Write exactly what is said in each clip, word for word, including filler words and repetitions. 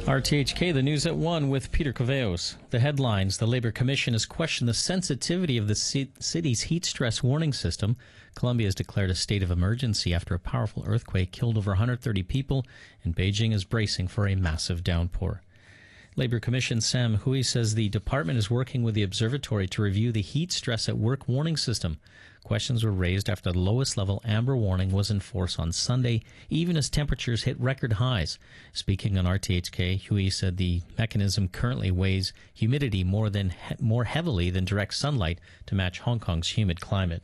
R T H K, the news at one with Peter Coveos. The headlines: the Labor Commission has questioned the sensitivity of the c- city's heat stress warning system. Colombia has declared a state of emergency after a powerful earthquake killed over one hundred thirty people, and Beijing is bracing for a massive downpour. Labor Commission Sam Hui says the department is working with the observatory to review the heat stress at work warning system. Questions were raised after the lowest level amber warning was in force on Sunday, even as temperatures hit record highs. Speaking on R T H K, Hui said the mechanism currently weighs humidity more than more heavily than direct sunlight to match Hong Kong's humid climate.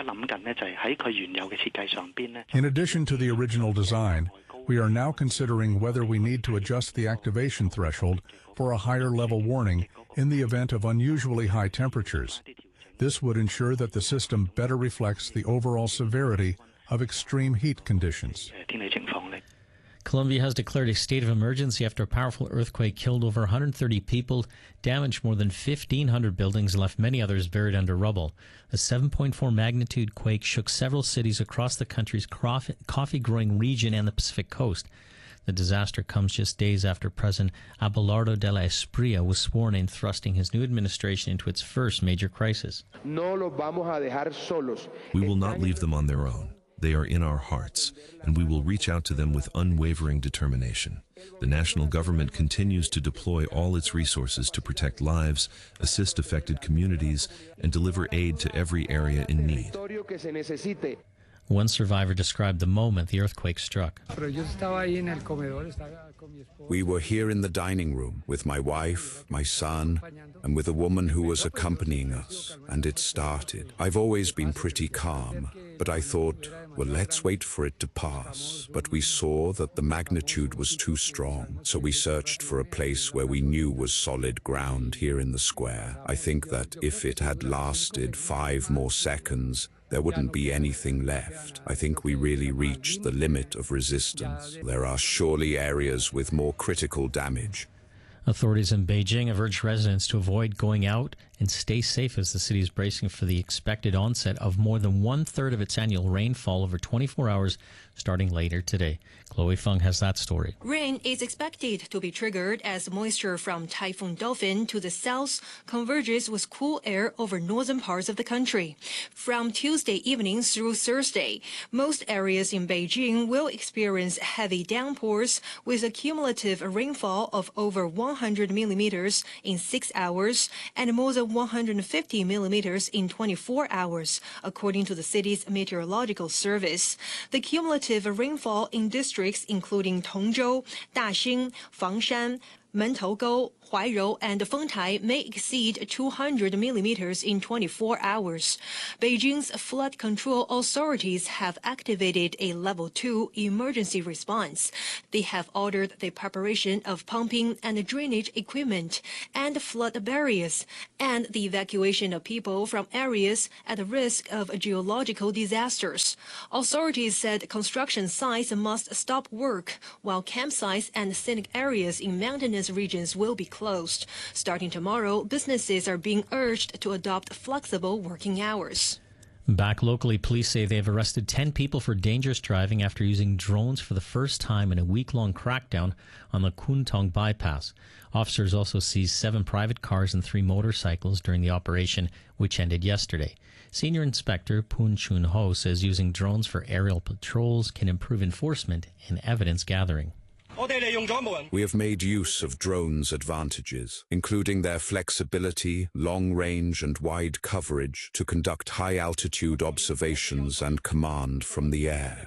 In addition to the original design, we are now considering whether we need to adjust the activation threshold for a higher level warning in the event of unusually high temperatures. This would ensure that the system better reflects the overall severity of extreme heat conditions. Colombia has declared a state of emergency after a powerful earthquake killed over one hundred thirty people, damaged more than fifteen hundred buildings, and left many others buried under rubble. The seven point four magnitude quake shook several cities across the country's coffee-growing region and the Pacific coast. The disaster comes just days after President Abelardo de la Espriella was sworn in, thrusting his new administration into its first major crisis. We will not leave them on their own. They are in our hearts, and we will reach out to them with unwavering determination. The national government continues to deploy all its resources to protect lives, assist affected communities, and deliver aid to every area in need. One survivor described the moment the earthquake struck. We were here in the dining room with my wife, my son, and with a woman who was accompanying us, and it started. I've always been pretty calm, but I thought, well, let's wait for it to pass. But we saw that the magnitude was too strong, so we searched for a place where we knew was solid ground here in the square. I think that if it had lasted five more seconds, there wouldn't be anything left. I think we really reached the limit of resistance. There are surely areas with more critical damage. Authorities in Beijing have urged residents to avoid going out and stay safe as the city is bracing for the expected onset of more than one-third of its annual rainfall over twenty-four hours starting later today. Chloe Fung has that story. Rain is expected to be triggered as moisture from Typhoon Dolphin to the south converges with cool air over northern parts of the country. From Tuesday evening through Thursday, most areas in Beijing will experience heavy downpours with a cumulative rainfall of over one hundred millimeters in six hours and more than one hundred fifty millimeters in twenty-four hours, according to the city's meteorological service. The cumulative rainfall in districts including Tongzhou, Daxing, Fangshan, Mentougou, Huairou, and Fengtai may exceed two hundred millimeters in twenty-four hours. Beijing's flood control authorities have activated a level two emergency response. They have ordered the preparation of pumping and drainage equipment and flood barriers and the evacuation of people from areas at risk of geological disasters. Authorities said construction sites must stop work, while campsites and scenic areas in mountainous regions will be closed. Starting tomorrow, businesses are being urged to adopt flexible working hours. Back locally, police say they have arrested ten people for dangerous driving after using drones for the first time in a week-long crackdown on the Kuntong bypass. Officers also seized seven private cars and three motorcycles during the operation, which ended yesterday. Senior Inspector Poon Chun Ho says using drones for aerial patrols can improve enforcement and evidence gathering. We have made use of drones' advantages, including their flexibility, long range and wide coverage to conduct high-altitude observations and command from the air.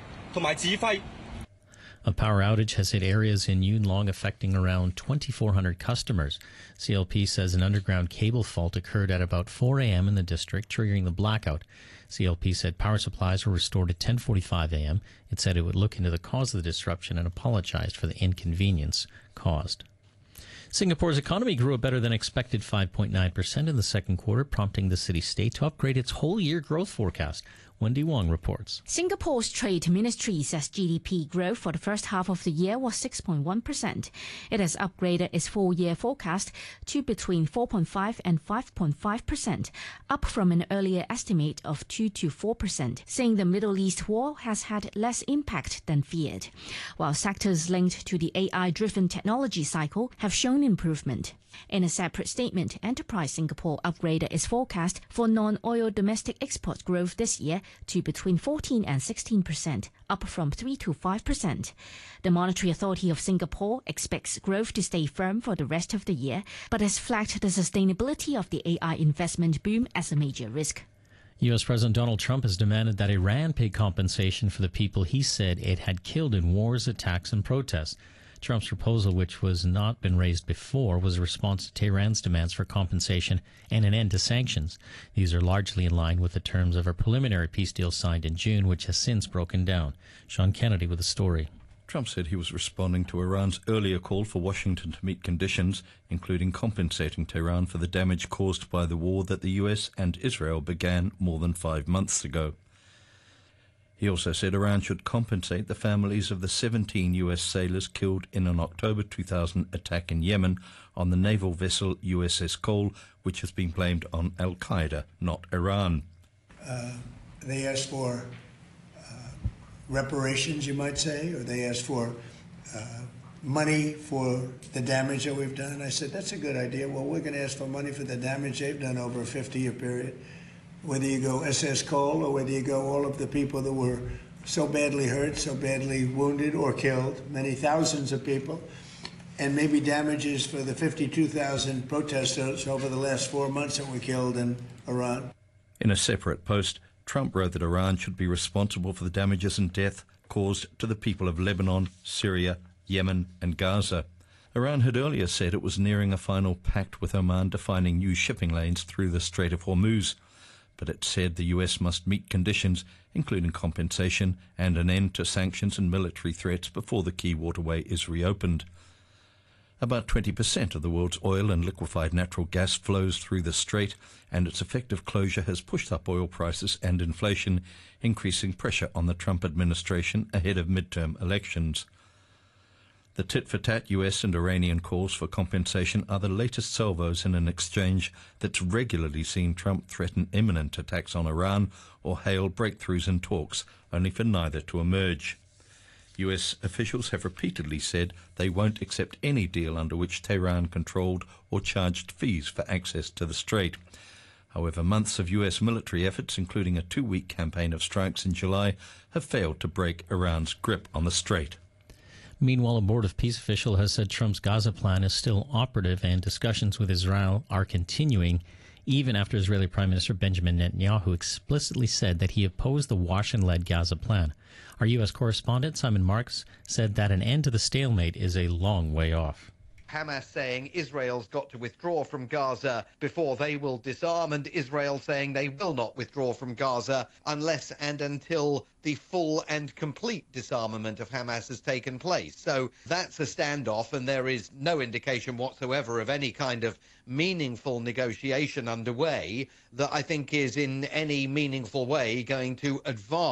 A power outage has hit areas in Yuen Long, affecting around twenty-four hundred customers. C L P says an underground cable fault occurred at about four a.m. in the district, triggering the blackout. C L P said power supplies were restored at ten forty-five a.m. It said it would look into the cause of the disruption and apologized for the inconvenience caused. Singapore's economy grew a better than expected five point nine percent in the second quarter, prompting the city-state to upgrade its whole-year growth forecast. Wendy Wong reports. Singapore's Trade Ministry says G D P growth for the first half of the year was six point one percent. It has upgraded its full-year forecast to between four point five and five point five percent, up from an earlier estimate of two to four percent, saying the Middle East war has had less impact than feared, while sectors linked to the A I-driven technology cycle have shown improvement. In a separate statement, Enterprise Singapore upgraded its forecast for non-oil domestic export growth this year to between fourteen and sixteen percent, up from three to five percent. The Monetary Authority of Singapore expects growth to stay firm for the rest of the year, but has flagged the sustainability of the A I investment boom as a major risk. U S. President Donald Trump has demanded that Iran pay compensation for the people he said it had killed in wars, attacks, and protests. Trump's proposal, which was not been raised before, was a response to Tehran's demands for compensation and an end to sanctions. These are largely in line with the terms of a preliminary peace deal signed in June, which has since broken down. Sean Kennedy with the story. Trump said he was responding to Iran's earlier call for Washington to meet conditions, including compensating Tehran for the damage caused by the war that the U S and Israel began more than five months ago. He also said Iran should compensate the families of the seventeen U S sailors killed in an October two thousand attack in Yemen on the naval vessel U S S Cole, which has been blamed on Al-Qaeda, not Iran. Uh, they asked for uh, reparations, you might say, or they asked for uh, money for the damage that we've done. I said, that's a good idea. Well, we're going to ask for money for the damage they've done over a fifty-year period. Whether you go S S Cole or whether you go all of the people that were so badly hurt, so badly wounded or killed, many thousands of people, and maybe damages for the fifty-two thousand protesters over the last four months that were killed in Iran. In a separate post, Trump wrote that Iran should be responsible for the damages and death caused to the people of Lebanon, Syria, Yemen and Gaza. Iran had earlier said it was nearing a final pact with Oman defining new shipping lanes through the Strait of Hormuz, but it said the U S must meet conditions, including compensation and an end to sanctions and military threats before the key waterway is reopened. About twenty percent of the world's oil and liquefied natural gas flows through the strait, and its effective closure has pushed up oil prices and inflation, increasing pressure on the Trump administration ahead of midterm elections. The tit-for-tat U S and Iranian calls for compensation are the latest salvos in an exchange that's regularly seen Trump threaten imminent attacks on Iran or hail breakthroughs in talks, only for neither to emerge. U S officials have repeatedly said they won't accept any deal under which Tehran controlled or charged fees for access to the strait. However, months of U S military efforts, including a two-week campaign of strikes in July, have failed to break Iran's grip on the strait. Meanwhile, a Board of Peace official has said Trump's Gaza plan is still operative and discussions with Israel are continuing, even after Israeli Prime Minister Benjamin Netanyahu explicitly said that he opposed the Washington-led Gaza plan. Our U S correspondent, Simon Marks, said that an end to the stalemate is a long way off. Hamas saying Israel's got to withdraw from Gaza before they will disarm, and Israel saying they will not withdraw from Gaza unless and until the full and complete disarmament of Hamas has taken place. So that's a standoff, and there is no indication whatsoever of any kind of meaningful negotiation underway that I think is in any meaningful way going to advance